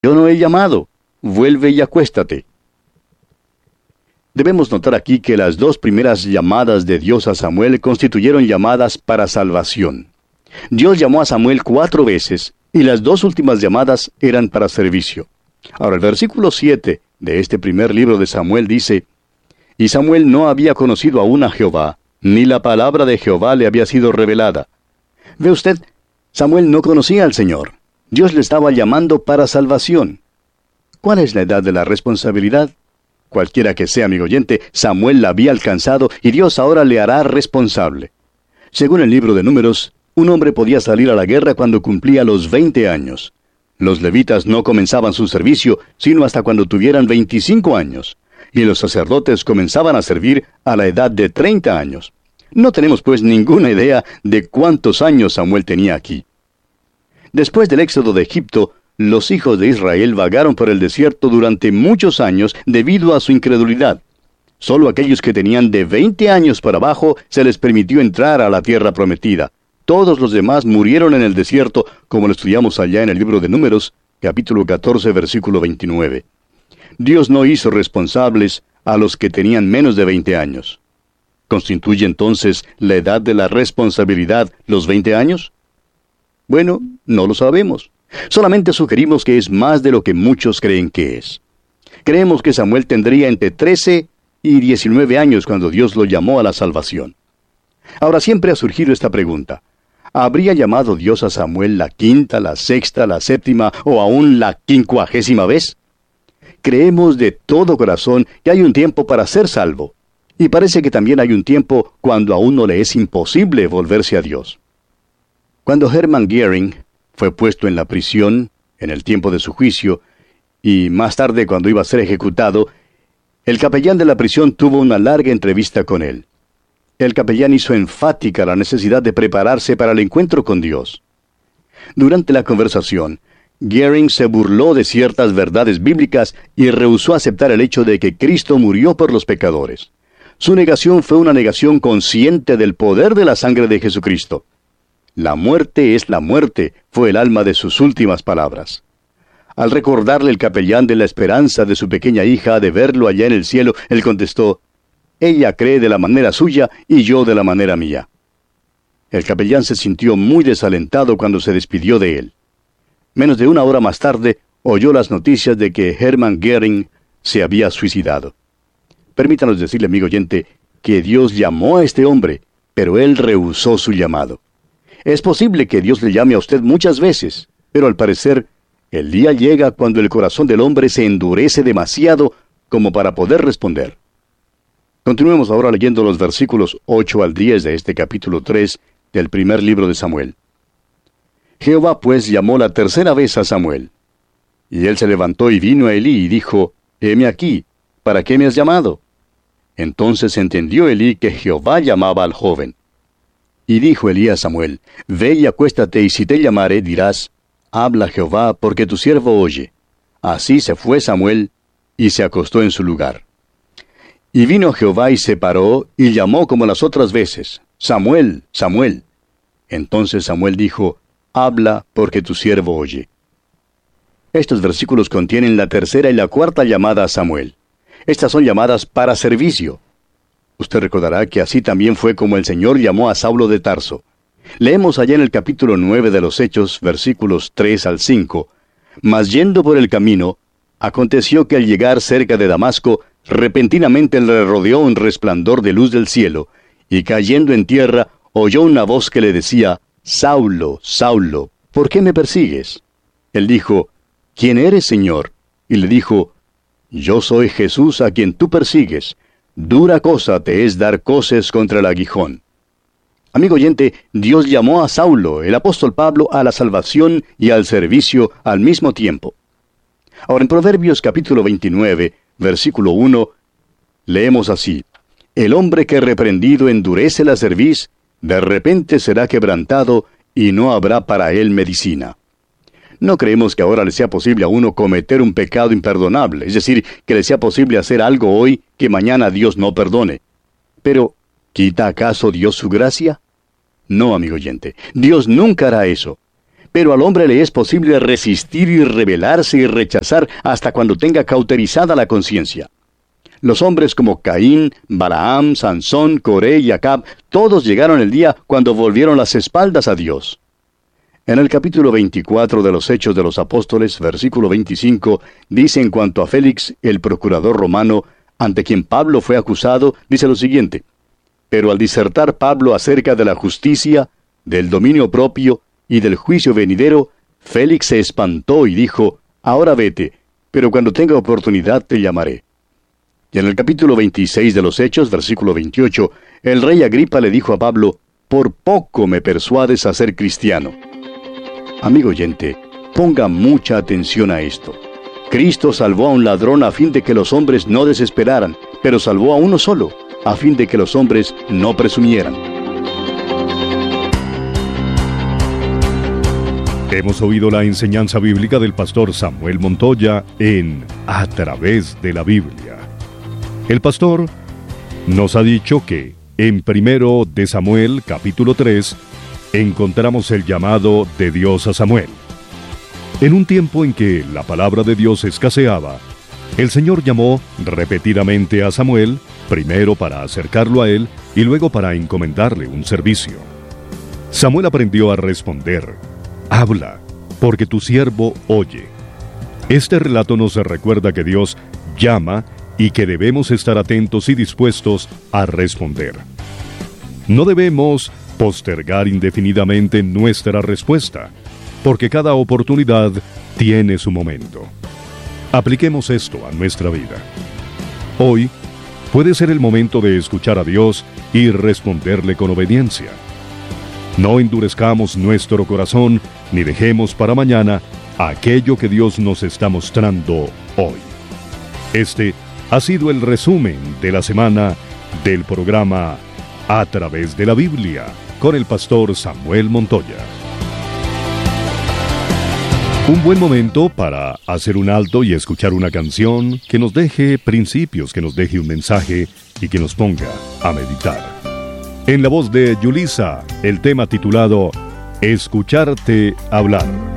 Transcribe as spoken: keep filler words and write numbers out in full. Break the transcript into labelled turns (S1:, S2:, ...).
S1: Yo no he llamado. Vuelve y acuéstate. Debemos notar aquí que las dos primeras llamadas de Dios a Samuel constituyeron llamadas para salvación. Dios llamó a Samuel cuatro veces, y las dos últimas llamadas eran para servicio. Ahora, el versículo siete de este primer libro de Samuel dice: Y Samuel no había conocido aún a Jehová, ni la palabra de Jehová le había sido revelada. Ve usted, Samuel no conocía al Señor. Dios le estaba llamando para salvación. ¿Cuál es la edad de la responsabilidad? Cualquiera que sea, amigo oyente, Samuel la había alcanzado y Dios ahora le hará responsable. Según el libro de Números, un hombre podía salir a la guerra cuando cumplía los veinte años. Los levitas no comenzaban su servicio sino hasta cuando tuvieran veinticinco años, y los sacerdotes comenzaban a servir a la edad de treinta años. No tenemos pues ninguna idea de cuántos años Samuel tenía aquí. Después del éxodo de Egipto, los hijos de Israel vagaron por el desierto durante muchos años debido a su incredulidad. Solo aquellos que tenían de veinte años para abajo se les permitió entrar a la tierra prometida. Todos los demás murieron en el desierto, como lo estudiamos allá en el libro de Números, capítulo catorce, versículo veintinueve. Dios no hizo responsables a los que tenían menos de veinte años. ¿Constituye entonces la edad de la responsabilidad los veinte años? Bueno, no lo sabemos. Solamente sugerimos que es más de lo que muchos creen que es. Creemos que Samuel tendría entre trece y diecinueve años cuando Dios lo llamó a la salvación. Ahora siempre ha surgido esta pregunta: ¿habría llamado Dios a Samuel la quinta, la sexta, la séptima o aún la quincuagésima vez? Creemos de todo corazón que hay un tiempo para ser salvo, y parece que también hay un tiempo cuando a uno le es imposible volverse a Dios. Cuando Hermann Göring fue puesto en la prisión, en el tiempo de su juicio, y más tarde cuando iba a ser ejecutado, el capellán de la prisión tuvo una larga entrevista con él. El capellán hizo enfática la necesidad de prepararse para el encuentro con Dios. Durante la conversación, Göring se burló de ciertas verdades bíblicas y rehusó aceptar el hecho de que Cristo murió por los pecadores. Su negación fue una negación consciente del poder de la sangre de Jesucristo. La muerte es la muerte, fue el alma de sus últimas palabras. Al recordarle el capellán de la esperanza de su pequeña hija de verlo allá en el cielo, él contestó: ella cree de la manera suya y yo de la manera mía. El capellán se sintió muy desalentado cuando se despidió de él. Menos de una hora más tarde, oyó las noticias de que Hermann Göring se había suicidado. Permítanos decirle, amigo oyente, que Dios llamó a este hombre, pero él rehusó su llamado. Es posible que Dios le llame a usted muchas veces, pero al parecer, el día llega cuando el corazón del hombre se endurece demasiado como para poder responder. Continuemos ahora leyendo los versículos ocho al diez de este capítulo tres del primer libro de Samuel. Jehová pues llamó la tercera vez a Samuel. Y él se levantó y vino a Elí y dijo: heme aquí, ¿para qué me has llamado? Entonces entendió Elí que Jehová llamaba al joven. Y dijo Elí a Samuel: ve y acuéstate, y si te llamare, dirás: habla Jehová, porque tu siervo oye. Así se fue Samuel, y se acostó en su lugar. Y vino Jehová y se paró, y llamó como las otras veces: Samuel, Samuel. Entonces Samuel dijo: habla, porque tu siervo oye. Estos versículos contienen la tercera y la cuarta llamada a Samuel. Estas son llamadas para servicio. Usted recordará que así también fue como el Señor llamó a Saulo de Tarso. Leemos allá en el capítulo nueve de los Hechos, versículos tres al cinco. Mas yendo por el camino, aconteció que al llegar cerca de Damasco, repentinamente le rodeó un resplandor de luz del cielo, y cayendo en tierra, oyó una voz que le decía: Saulo, Saulo, ¿por qué me persigues? Él dijo: ¿quién eres, Señor? Y le dijo: yo soy Jesús a quien tú persigues. Dura cosa te es dar coces contra el aguijón. Amigo oyente, Dios llamó a Saulo, el apóstol Pablo, a la salvación y al servicio al mismo tiempo. Ahora en Proverbios capítulo veintinueve, versículo uno, leemos así: el hombre que reprendido endurece la cerviz, de repente será quebrantado, y no habrá para él medicina. No creemos que ahora le sea posible a uno cometer un pecado imperdonable, es decir, que le sea posible hacer algo hoy que mañana Dios no perdone. Pero, ¿quita acaso Dios su gracia? No, amigo oyente, Dios nunca hará eso. pero al hombre le es posible resistir y rebelarse y rechazar hasta cuando tenga cauterizada la conciencia. Los hombres como Caín, Balaam, Sansón, Coré y Acab, todos llegaron el día cuando volvieron las espaldas a Dios. En el capítulo veinticuatro de los Hechos de los Apóstoles, versículo veinticinco, dice en cuanto a Félix, el procurador romano, ante quien Pablo fue acusado, dice lo siguiente: pero al disertar Pablo acerca de la justicia, del dominio propio y del juicio venidero, Félix se espantó y dijo: ahora vete, pero cuando tenga oportunidad te llamaré. Y en el capítulo veintiséis de los Hechos, versículo veintiocho, el rey Agripa le dijo a Pablo: por poco me persuades a ser cristiano. Amigo oyente, ponga mucha atención a esto. Cristo salvó a un ladrón a fin de que los hombres no desesperaran, pero salvó a uno solo, a fin de que los hombres no presumieran.
S2: Hemos oído la enseñanza bíblica del pastor Samuel Montoya en A Través de la Biblia. El pastor nos ha dicho que en Primero de Samuel, capítulo tres, encontramos el llamado de Dios a Samuel. En un tiempo en que la palabra de Dios escaseaba, el Señor llamó repetidamente a Samuel, primero para acercarlo a él y luego para encomendarle un servicio. Samuel aprendió a responder: habla, porque tu siervo oye. Este relato nos recuerda que Dios llama y que debemos estar atentos y dispuestos a responder. No debemos postergar indefinidamente nuestra respuesta, porque cada oportunidad tiene su momento. Apliquemos esto a nuestra vida. Hoy puede ser el momento de escuchar a Dios y responderle con obediencia. No endurezcamos nuestro corazón ni dejemos para mañana aquello que Dios nos está mostrando hoy. Este ha sido el resumen de la semana del programa A Través de la Biblia con el pastor Samuel Montoya. Un buen momento para hacer un alto y escuchar una canción que nos deje principios, que nos deje un mensaje y que nos ponga a meditar. En la voz de Yulisa, el tema titulado Escucharte hablar.